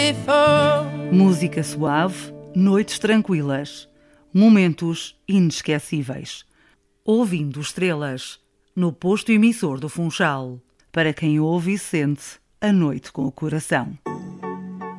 before. Música suave, noites tranquilas, momentos inesquecíveis. Ouvindo estrelas, no posto emissor do Funchal, para quem ouve e sente a noite com o coração.